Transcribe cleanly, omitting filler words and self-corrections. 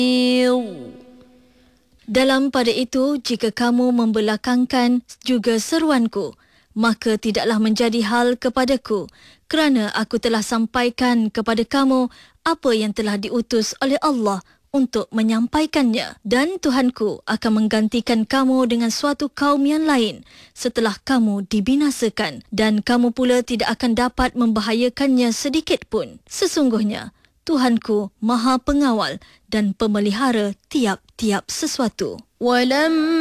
Dalam pada itu, jika kamu membelakangkan juga seruanku, maka tidaklah menjadi hal kepadaku, kerana aku telah sampaikan kepada kamu apa yang telah diutus oleh Allah untuk menyampaikannya. Dan Tuhanku akan menggantikan kamu dengan suatu kaum yang lain setelah kamu dibinasakan, dan kamu pula tidak akan dapat membahayakannya sedikit pun. Sesungguhnya Tuhanku Maha Pengawal dan Pemelihara tiap-tiap sesuatu.